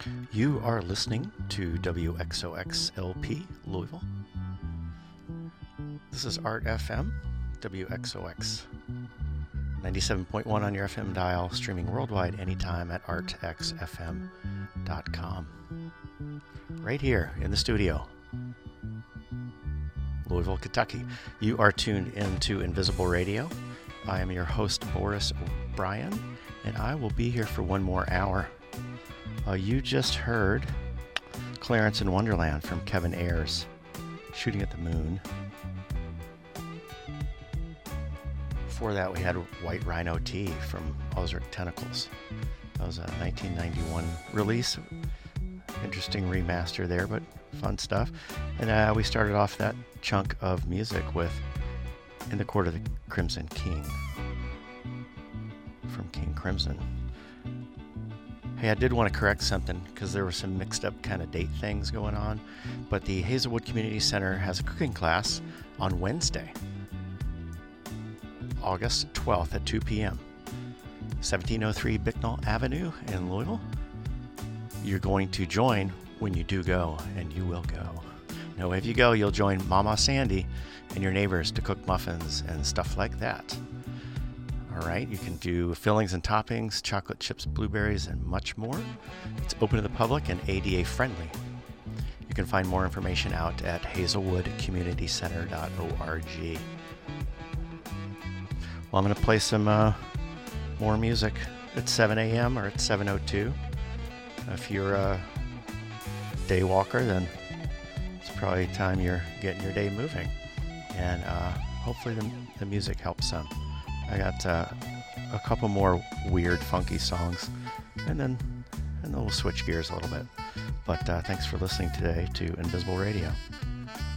You are listening to WXOX-LP, Louisville. This is Art FM, WXOX 97.1 on your FM dial, streaming worldwide anytime at artxfm.com. Right here in the studio, Louisville, Kentucky. You are tuned into Invisible Radio. I am your host, Boris O'Brien, and I will be here for one more hour. You just heard Clarence in Wonderland from Kevin Ayers, Shooting at the Moon. Before that, we had White Rhino Tea from Ozric Tentacles. That was a 1991 release. Interesting remaster there, but fun stuff. And we started off that chunk of music with In the Court of the Crimson King from King Crimson. Hey, I did want to correct something because there were some mixed up kind of date things going on, but the Hazelwood Community Center has a cooking class on Wednesday, August 12th at 2 p.m. 1703 Bicknell Avenue in Louisville. You're going to join when you do go, and you will go. Now, if you go, you'll join Mama Sandy and your neighbors to cook muffins and stuff like that. All right, you can do fillings and toppings, chocolate chips, blueberries, and much more. It's open to the public and ADA friendly. You can find more information out at hazelwoodcommunitycenter.org. Well, I'm going to play some more music at 7 a.m. or at 7:02. If you're a day walker, then it's probably time you're getting your day moving. And hopefully the music helps some. I got a couple more weird, funky songs, and then we'll switch gears a little bit. But thanks for listening today to Invisible Radio.